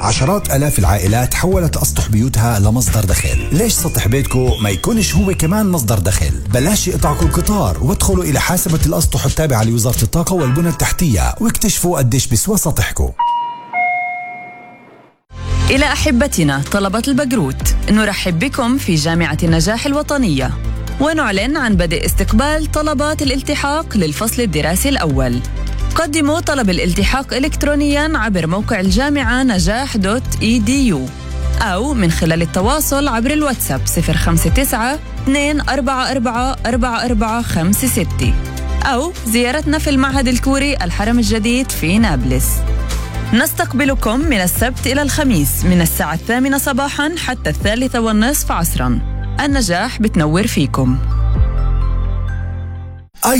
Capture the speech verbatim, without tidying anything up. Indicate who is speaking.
Speaker 1: عشرات آلاف العائلات حولت أسطح بيوتها لمصدر دخل. ليش سطح بيتكو ما يكونش هو كمان مصدر دخل؟ بلاش يقطعكوا القطار وادخلوا إلى حاسبة الأسطح التابعة لوزارة الطاقة والبنى التحتية واكتشفوا قديش بسوى سطحكو.
Speaker 2: إلى أحبتنا طلبة البقروت، نرحب بكم في جامعة النجاح الوطنية، ونعلن عن بدء استقبال طلبات الالتحاق للفصل الدراسي الأول. قدموا طلب الالتحاق إلكترونياً عبر موقع الجامعة نجاح دوت إي دي يو أو من خلال التواصل عبر الواتساب صفر خمسة تسعة اثنين أربعة أربعة أربعة أربعة خمسة ستة أو زيارتنا في المعهد الكوري الحرم الجديد في نابلس. نستقبلكم من السبت إلى الخميس من الساعة الثامنة صباحاً حتى الثالثة والنصف عصراً. النجاح بتنور فيكم.